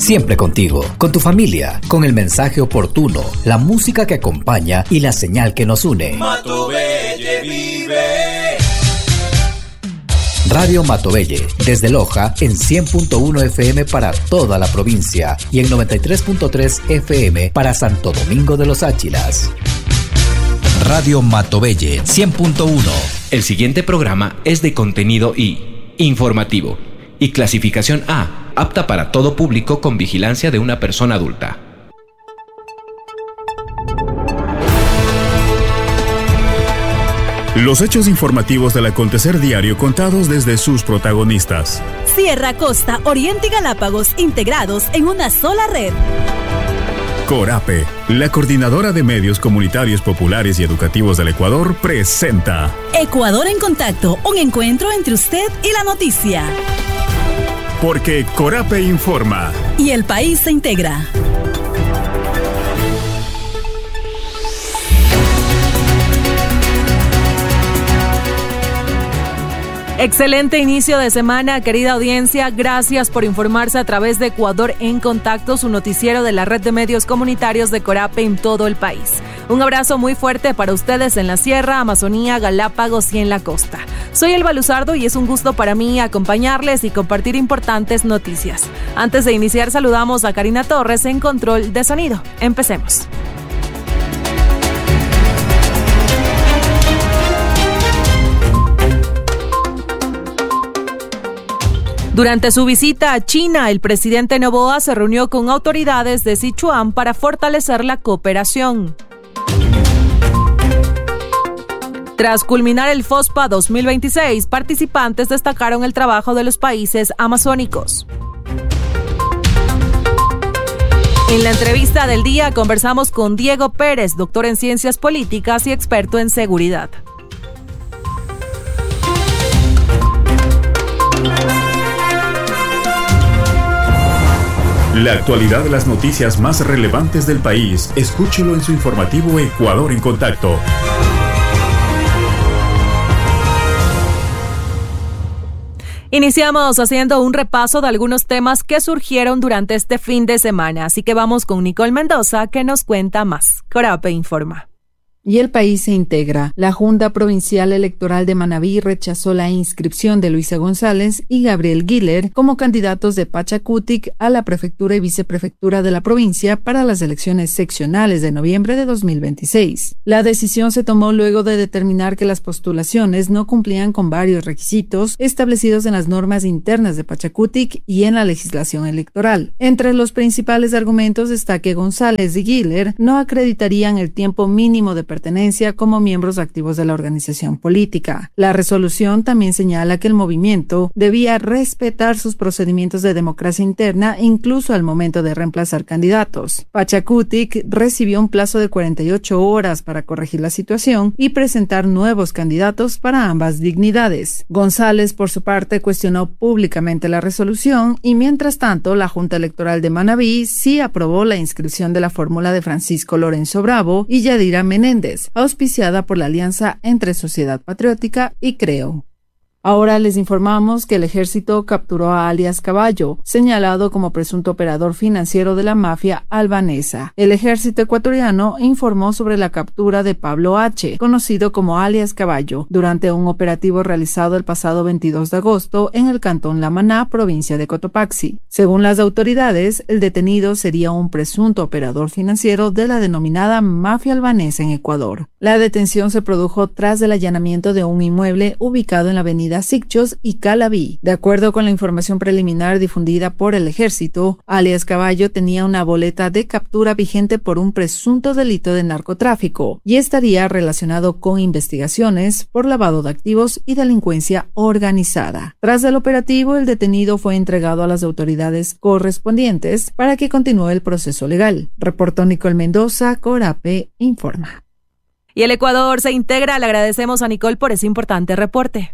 Siempre contigo, con tu familia, con el mensaje oportuno, la música que acompaña y la señal que nos une. Matovelle vive. Radio Matovelle, desde Loja en 100.1 FM para toda la provincia y en 93.3 FM para Santo Domingo de los Áchilas. Radio Matovelle 100.1. El siguiente programa es de contenido informativo y clasificación A, apta para todo público con vigilancia de una persona adulta. Los hechos informativos del acontecer diario contados desde sus protagonistas. Sierra, Costa, Oriente y Galápagos integrados en una sola red. Corape, la coordinadora de medios comunitarios populares y educativos del Ecuador, presenta Ecuador en Contacto, un encuentro entre usted y la noticia. Porque Corape informa. Y el país se integra. Excelente inicio de semana, querida audiencia. Gracias por informarse a través de Ecuador en Contacto, su noticiero de la red de medios comunitarios de Corape en todo el país. Un abrazo muy fuerte para ustedes en la Sierra, Amazonía, Galápagos y en la costa. Soy Elba Luzardo y es un gusto para mí acompañarles y compartir importantes noticias. Antes de iniciar, saludamos a Karina Torres en control de sonido. Empecemos. Durante su visita a China, el presidente Noboa se reunió con autoridades de Sichuan para fortalecer la cooperación. Tras culminar el FOSPA 2026, participantes destacaron el trabajo de los países amazónicos. En la entrevista del día conversamos con Diego Pérez, doctor en Ciencias Políticas y experto en seguridad. La actualidad de las noticias más relevantes del país, escúchelo en su informativo Ecuador en Contacto. Iniciamos haciendo un repaso de algunos temas que surgieron durante este fin de semana, así que vamos con Nicole Mendoza que nos cuenta más. Corape informa. Y el país se integra. La Junta Provincial Electoral de Manabí rechazó la inscripción de Luisa González y Gabriel Guiller como candidatos de Pachacutic a la prefectura y viceprefectura de la provincia para las elecciones seccionales de noviembre de 2026. La decisión se tomó luego de determinar que las postulaciones no cumplían con varios requisitos establecidos en las normas internas de Pachacutic y en la legislación electoral. Entre los principales argumentos está que González y Guiller no acreditarían el tiempo mínimo de pertenencia como miembros activos de la organización política. La resolución también señala que el movimiento debía respetar sus procedimientos de democracia interna incluso al momento de reemplazar candidatos. Pachacutic recibió un plazo de 48 horas para corregir la situación y presentar nuevos candidatos para ambas dignidades. González, por su parte, cuestionó públicamente la resolución y, mientras tanto, la Junta Electoral de Manabí sí aprobó la inscripción de la fórmula de Francisco Lorenzo Bravo y Yadira Menéndez, auspiciada por la alianza entre Sociedad Patriótica y Creo. Ahora les informamos que el ejército capturó a alias Caballo, señalado como presunto operador financiero de la mafia albanesa. El ejército ecuatoriano informó sobre la captura de Pablo H., conocido como alias Caballo, durante un operativo realizado el pasado 22 de agosto en el cantón La Maná, provincia de Cotopaxi. Según las autoridades, el detenido sería un presunto operador financiero de la denominada mafia albanesa en Ecuador. La detención se produjo tras el allanamiento de un inmueble ubicado en la avenida Sicchos y Calaví. De acuerdo con la información preliminar difundida por el ejército, alias Caballo tenía una boleta de captura vigente por un presunto delito de narcotráfico y estaría relacionado con investigaciones por lavado de activos y delincuencia organizada. Tras el operativo, el detenido fue entregado a las autoridades correspondientes para que continúe el proceso legal. Reportó Nicole Mendoza, Corape informa. Y el Ecuador se integra. Le agradecemos a Nicole por ese importante reporte.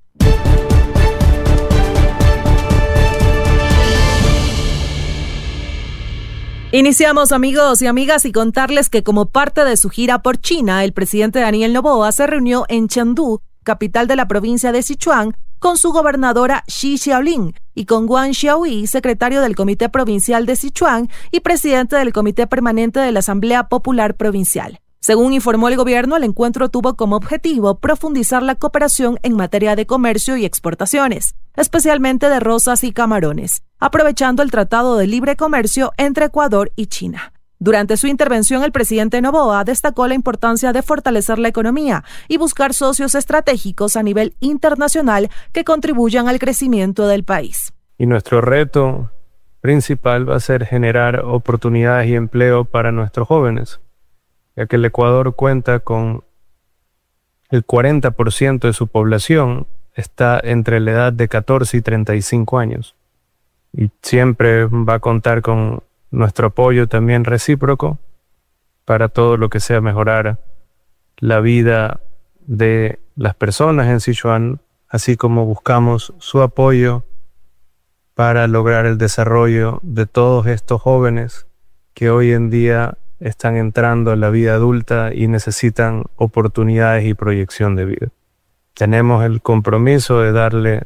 Iniciamos, amigos y amigas, y contarles que como parte de su gira por China, el presidente Daniel Noboa se reunió en Chengdu capital de la provincia de Sichuan, con su gobernadora Xi Xiaolin y con Wang Xiaoyi, secretario del Comité Provincial de Sichuan y presidente del Comité Permanente de la Asamblea Popular Provincial. Según informó el gobierno, el encuentro tuvo como objetivo profundizar la cooperación en materia de comercio y exportaciones, especialmente de rosas y camarones, aprovechando el Tratado de Libre Comercio entre Ecuador y China. Durante su intervención, el presidente Noboa destacó la importancia de fortalecer la economía y buscar socios estratégicos a nivel internacional que contribuyan al crecimiento del país. Y nuestro reto principal va a ser generar oportunidades y empleo para nuestros jóvenes, ya que el Ecuador cuenta con el 40% de su población está entre la edad de 14 y 35 años. Y siempre va a contar con nuestro apoyo también recíproco para todo lo que sea mejorar la vida de las personas en Sichuan, así como buscamos su apoyo para lograr el desarrollo de todos estos jóvenes que hoy en día están entrando a la vida adulta y necesitan oportunidades y proyección de vida. Tenemos el compromiso de darle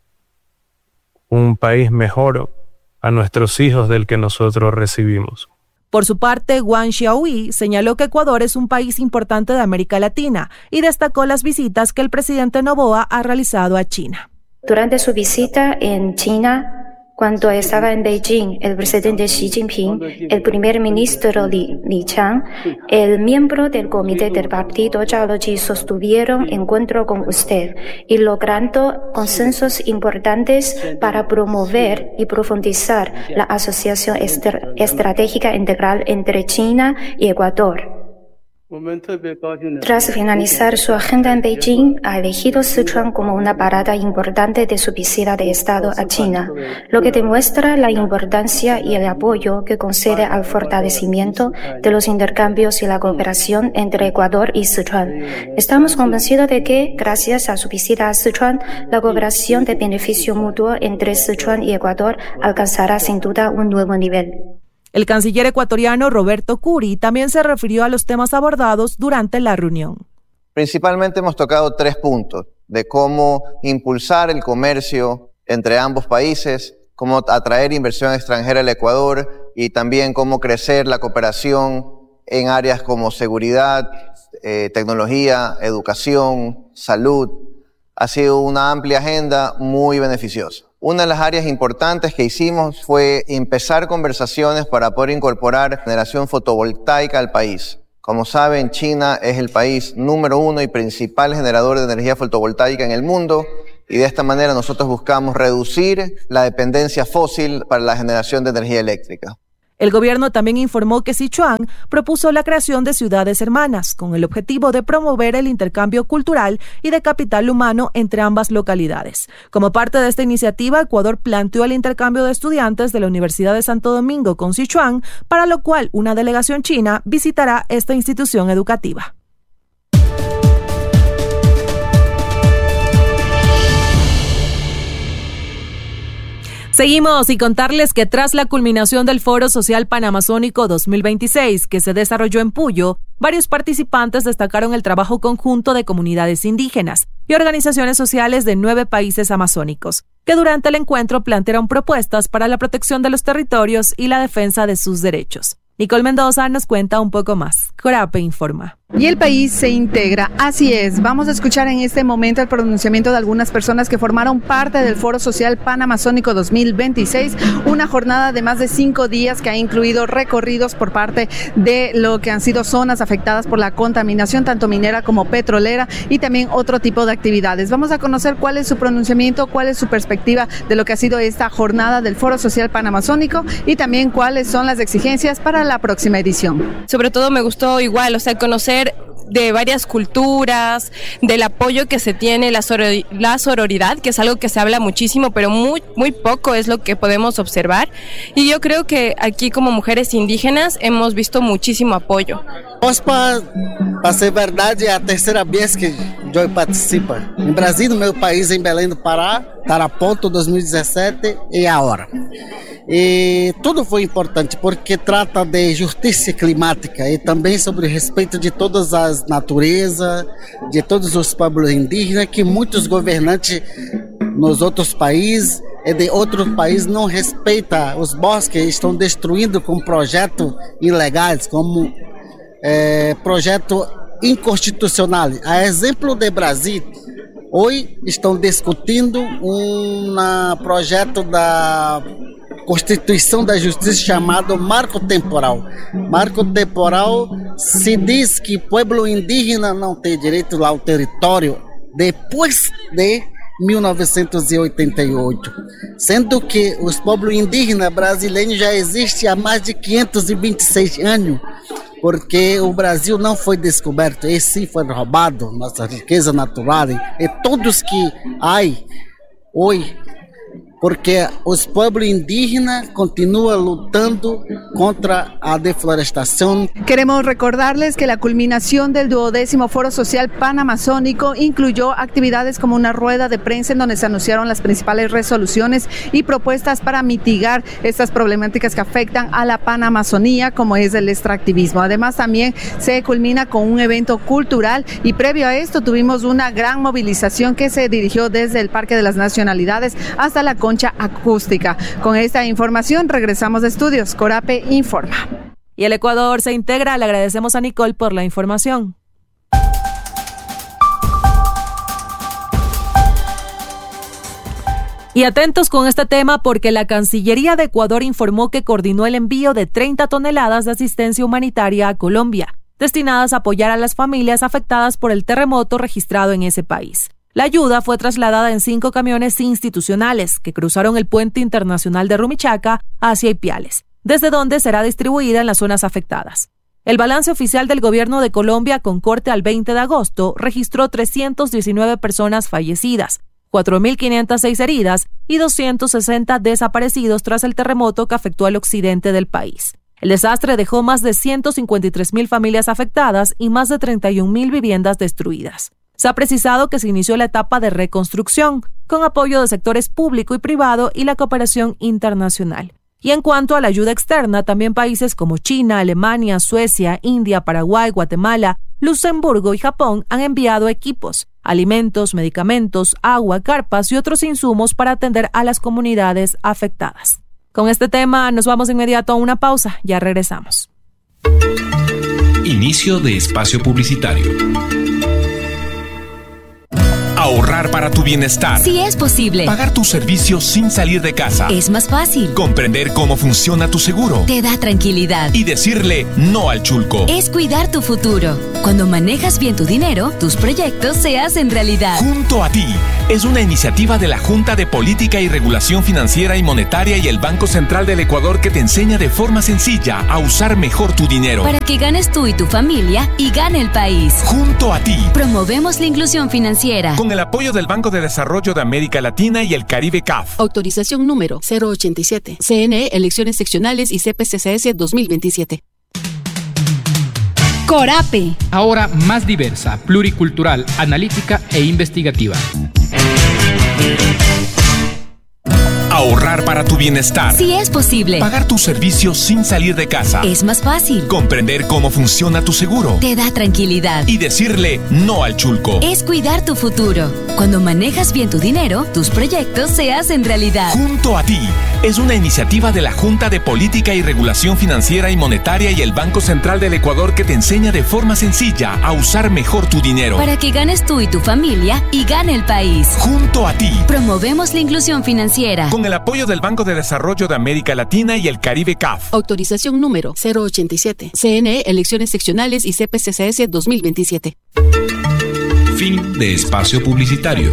un país mejor a nuestros hijos del que nosotros recibimos. Por su parte, Wang Xiaoyi señaló que Ecuador es un país importante de América Latina y destacó las visitas que el presidente Noboa ha realizado a China. Durante su visita en China, cuando estaba en Beijing, el presidente Xi Jinping, el primer ministro Li Qiang, el miembro del comité del partido Zhao Leji sostuvieron encuentro con usted y logrando consensos importantes para promover y profundizar la asociación estratégica integral entre China y Ecuador. Tras finalizar su agenda en Beijing, ha elegido Sichuan como una parada importante de su visita de Estado a China, lo que demuestra la importancia y el apoyo que concede al fortalecimiento de los intercambios y la cooperación entre Ecuador y Sichuan. Estamos convencidos de que, gracias a su visita a Sichuan, la cooperación de beneficio mutuo entre Sichuan y Ecuador alcanzará sin duda un nuevo nivel. El canciller ecuatoriano Roberto Curi también se refirió a los temas abordados durante la reunión. Principalmente hemos tocado 3 puntos de cómo impulsar el comercio entre ambos países, cómo atraer inversión extranjera al Ecuador y también cómo crecer la cooperación en áreas como seguridad, tecnología, educación, salud. Ha sido una amplia agenda muy beneficiosa. Una de las áreas importantes que hicimos fue empezar conversaciones para poder incorporar generación fotovoltaica al país. Como saben, China es el país número 1 y principal generador de energía fotovoltaica en el mundo y de esta manera nosotros buscamos reducir la dependencia fósil para la generación de energía eléctrica. El gobierno también informó que Sichuan propuso la creación de ciudades hermanas con el objetivo de promover el intercambio cultural y de capital humano entre ambas localidades. Como parte de esta iniciativa, Ecuador planteó el intercambio de estudiantes de la Universidad de Santo Domingo con Sichuan, para lo cual una delegación china visitará esta institución educativa. Seguimos y contarles que tras la culminación del Foro Social Panamazónico 2026 que se desarrolló en Puyo, varios participantes destacaron el trabajo conjunto de comunidades indígenas y organizaciones sociales de 9 países amazónicos, que durante el encuentro plantearon propuestas para la protección de los territorios y la defensa de sus derechos. Nicole Mendoza nos cuenta un poco más. Corape informa. Y el país se integra, así es. Vamos a escuchar en este momento el pronunciamiento de algunas personas que formaron parte del Foro Social Panamazónico 2026, una jornada de más de 5 días que ha incluido recorridos por parte de lo que han sido zonas afectadas por la contaminación, tanto minera como petrolera, y también otro tipo de actividades. Vamos a conocer cuál es su pronunciamiento, cuál es su perspectiva de lo que ha sido esta jornada del Foro Social Panamazónico y también cuáles son las exigencias para la próxima edición. Sobre todo me gustó igual, conocer de varias culturas, del apoyo que se tiene, la sororidad, que es algo que se habla muchísimo, pero muy poco es lo que podemos observar. Y yo creo que aquí como mujeres indígenas hemos visto muchísimo apoyo. Para ser verdade, é a terceira vez que eu participo. Em Brasil, no meu país, em Belém do Pará, Tarapoto 2017 e agora. E tudo foi importante porque trata de justiça climática e também sobre o respeito de todas as naturezas, de todos os povos indígenas, que muitos governantes nos outros países e de outros países não respeitam os bosques, estão destruindo com projetos ilegais, como projeto inconstitucional. A exemplo do Brasil, hoje estão discutindo um projeto da Constituição da Justiça chamado Marco Temporal. Marco Temporal se diz que o povo indígena não tem direito ao território depois de 1988, sendo que os povos indígenas brasileiros já existem há mais de 526 anos, porque o Brasil não foi descoberto, e sim foi roubado, nossa riqueza natural, e todos que há hoje, porque os povos indígenas continuam lutando contra a deforestación. Queremos recordarles que la culminación del 12º Foro Social Panamazónico incluyó actividades como una rueda de prensa en donde se anunciaron las principales resoluciones y propuestas para mitigar estas problemáticas que afectan a la Panamazonía, como es el extractivismo. Además, también se culmina con un evento cultural y previo a esto tuvimos una gran movilización que se dirigió desde el Parque de las Nacionalidades hasta la concha acústica. Con esta información regresamos de estudios. Corape informa. Y el Ecuador se integra. Le agradecemos a Nicole por la información. Y atentos con este tema porque la Cancillería de Ecuador informó que coordinó el envío de 30 toneladas de asistencia humanitaria a Colombia, destinadas a apoyar a las familias afectadas por el terremoto registrado en ese país. La ayuda fue trasladada en 5 camiones institucionales que cruzaron el puente internacional de Rumichaca hacia Ipiales, desde donde será distribuida en las zonas afectadas. El balance oficial del gobierno de Colombia con corte al 20 de agosto registró 319 personas fallecidas, 4.506 heridas y 260 desaparecidos tras el terremoto que afectó al occidente del país. El desastre dejó más de 153.000 familias afectadas y más de 31.000 viviendas destruidas. Se ha precisado que se inició la etapa de reconstrucción, con apoyo de sectores público y privado y la cooperación internacional. Y en cuanto a la ayuda externa, también países como China, Alemania, Suecia, India, Paraguay, Guatemala, Luxemburgo y Japón han enviado equipos, alimentos, medicamentos, agua, carpas y otros insumos para atender a las comunidades afectadas. Con este tema nos vamos de inmediato a una pausa. Ya regresamos. Inicio de espacio publicitario. Ahorrar para tu bienestar. Sí es posible. Pagar tus servicios sin salir de casa. Es más fácil. Comprender cómo funciona tu seguro. Te da tranquilidad. Y decirle no al chulco. Es cuidar tu futuro. Cuando manejas bien tu dinero, tus proyectos se hacen realidad. Junto a ti. Es una iniciativa de la Junta de Política y Regulación Financiera y Monetaria y el Banco Central del Ecuador que te enseña de forma sencilla a usar mejor tu dinero. Para que ganes tú y tu familia y gane el país. Junto a ti. Promovemos la inclusión financiera. Con el apoyo del Banco de Desarrollo de América Latina y el Caribe CAF. Autorización número 087. CNE, elecciones seccionales y CPCCS 2027. Corape. Ahora más diversa, pluricultural, analítica e investigativa. Ahorrar para tu bienestar. Sí es posible. Pagar tus servicios sin salir de casa. Es más fácil. Comprender cómo funciona tu seguro. Te da tranquilidad. Y decirle no al chulco. Es cuidar tu futuro. Cuando manejas bien tu dinero, tus proyectos se hacen realidad. Junto a ti. Es una iniciativa de la Junta de Política y Regulación Financiera y Monetaria y el Banco Central del Ecuador que te enseña de forma sencilla a usar mejor tu dinero. Para que ganes tú y tu familia y gane el país. Junto a ti. Promovemos la inclusión financiera. Con el apoyo del Banco de Desarrollo de América Latina y el Caribe CAF. Autorización número 087. CNE, elecciones seccionales y CPCCS 2027. Fin de espacio publicitario.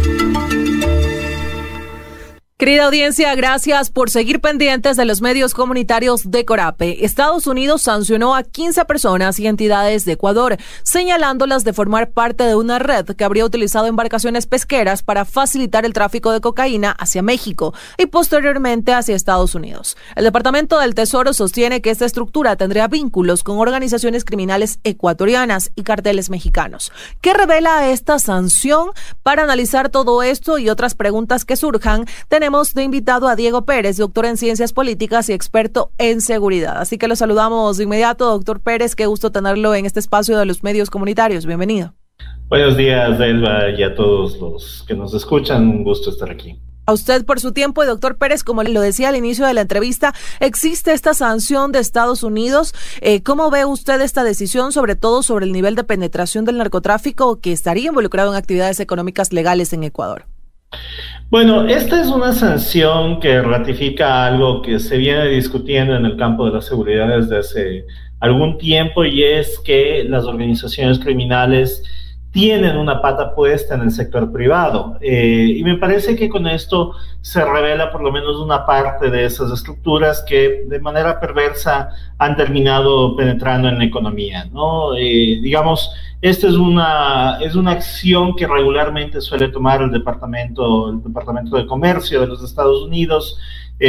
Querida audiencia, gracias por seguir pendientes de los medios comunitarios de Corape. Estados Unidos sancionó a 15 personas y entidades de Ecuador, señalándolas de formar parte de una red que habría utilizado embarcaciones pesqueras para facilitar el tráfico de cocaína hacia México y posteriormente hacia Estados Unidos. El Departamento del Tesoro sostiene que esta estructura tendría vínculos con organizaciones criminales ecuatorianas y carteles mexicanos. ¿Qué revela esta sanción? Para analizar todo esto y otras preguntas que surjan, tenemos tenemos de invitado a Diego Pérez, doctor en Ciencias Políticas y experto en seguridad. Así que lo saludamos de inmediato, doctor Pérez. Qué gusto tenerlo en este espacio de los medios comunitarios. Bienvenido. Buenos días, Elba, y a todos los que nos escuchan. Un gusto estar aquí. A usted por su tiempo. Y doctor Pérez, como lo decía al inicio de la entrevista, existe esta sanción de Estados Unidos. ¿Cómo ve usted esta decisión, sobre todo sobre el nivel de penetración del narcotráfico que estaría involucrado en actividades económicas legales en Ecuador? Bueno, esta es una sanción que ratifica algo que se viene discutiendo en el campo de la seguridad desde hace algún tiempo, y es que las organizaciones criminales tienen una pata puesta en el sector privado, y me parece que con esto se revela por lo menos una parte de esas estructuras que de manera perversa han terminado penetrando en la economía, ¿no? Digamos, esta es una acción que regularmente suele tomar el Departamento de Comercio de los Estados Unidos,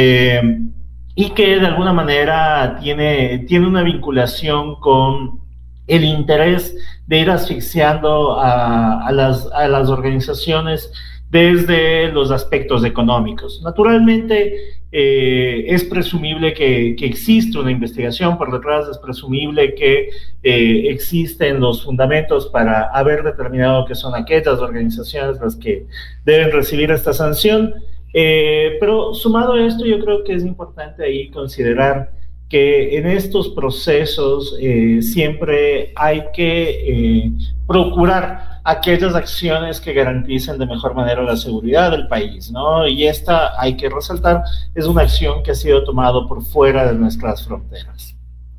y que de alguna manera tiene una vinculación con el interés de ir asfixiando a las organizaciones desde los aspectos económicos. Naturalmente, es presumible que existe una investigación por detrás, es presumible que existen los fundamentos para haber determinado que son aquellas organizaciones las que deben recibir esta sanción, pero sumado a esto, yo creo que es importante ahí considerar que en estos procesos siempre hay que procurar aquellas acciones que garanticen de mejor manera la seguridad del país, ¿no? Y esta, hay que resaltar, es una acción que ha sido tomada por fuera de nuestras fronteras.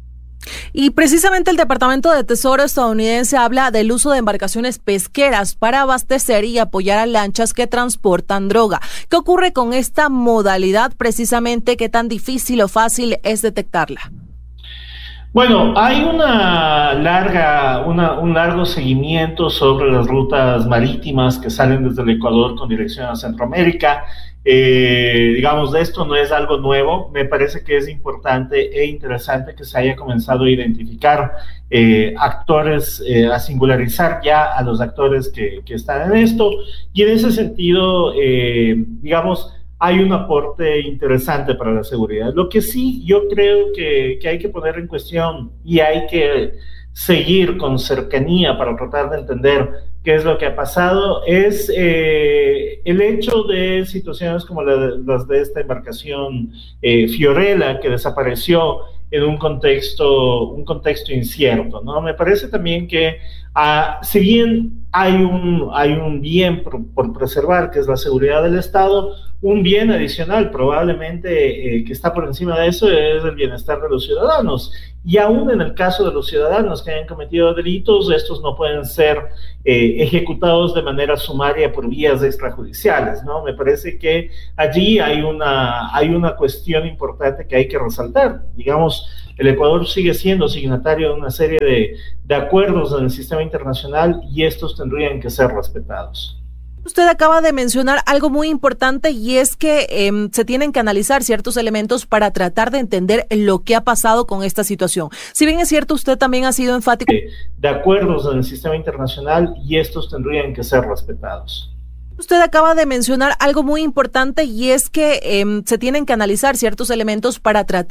Y precisamente el Departamento de Tesoro estadounidense habla del uso de embarcaciones pesqueras para abastecer y apoyar a lanchas que transportan droga. ¿Qué ocurre con esta modalidad precisamente? ¿Qué tan difícil o fácil es detectarla? Bueno, hay un largo seguimiento sobre las rutas marítimas que salen desde el Ecuador con dirección a Centroamérica. Digamos, de esto no es algo nuevo. Me parece que es importante e interesante que se haya comenzado a identificar actores, a singularizar ya a los actores que están en esto, y en ese sentido, digamos, hay un aporte interesante para la seguridad. Lo que sí yo creo que hay que poner en cuestión y hay que seguir con cercanía para tratar de entender qué es lo que ha pasado es el hecho de situaciones como las de esta embarcación Fiorella, que desapareció en un contexto incierto, ¿no? Me parece también que si bien hay un bien por preservar, que es la seguridad del Estado, un bien adicional probablemente que está por encima de eso es el bienestar de los ciudadanos. Y aún en el caso de los ciudadanos que hayan cometido delitos, estos no pueden ser ejecutados de manera sumaria por vías extrajudiciales, ¿no? Me parece que allí hay una cuestión importante que hay que resaltar. Digamos, el Ecuador sigue siendo signatario de una serie de acuerdos en el sistema internacional y estos tendrían que ser respetados. Usted acaba de mencionar algo muy importante, y es que se tienen que analizar ciertos elementos para tratar de entender lo que ha pasado con esta situación. Si bien es cierto, usted también ha sido enfático de acuerdos en el sistema internacional y estos tendrían que ser respetados. Usted acaba de mencionar algo muy importante, y es que se tienen que analizar ciertos elementos para tratar